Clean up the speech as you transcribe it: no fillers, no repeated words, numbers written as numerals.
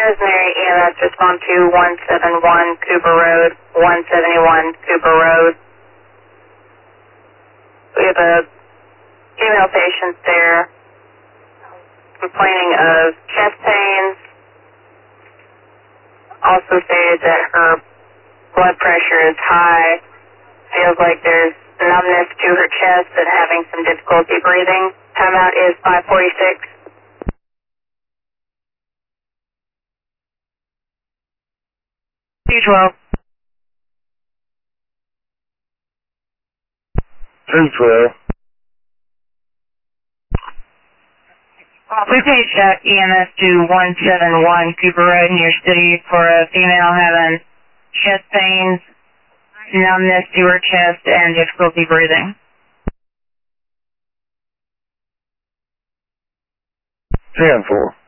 Rosemary EMS, respond to 171 Cooper Road, 171 Cooper Road. We have a female patient there complaining of chest pains. Also stated that her blood pressure is high. Feels like there's numbness to her chest and having some difficulty breathing. Timeout is 5:46. C12. 312. We paged out EMS to 171 Cooper Road in your city for a female having chest pains, numbness to her chest, and difficulty breathing. 10-4.